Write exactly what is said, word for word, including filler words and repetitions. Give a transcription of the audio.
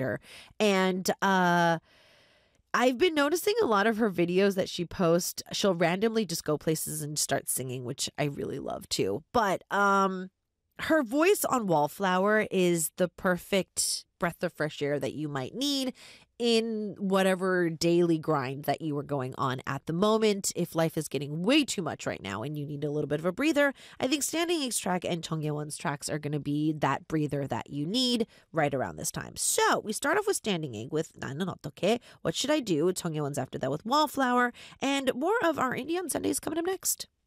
her. And uh I've been noticing a lot of her videos that she posts. She'll randomly just go places and start singing, which I really love too. But um her voice on Wallflower is the perfect breath of fresh air that you might need in whatever daily grind that you are going on at the moment. If life is getting way too much right now and you need a little bit of a breather, I think Standing Egg's track and Chung Ye-won's tracks are going to be that breather that you need right around this time. So we start off with Standing Egg with 나는 어떻게, What Should I Do? Chung Ye-won's after that with Wallflower, and more of our Indie on Sundays coming up next.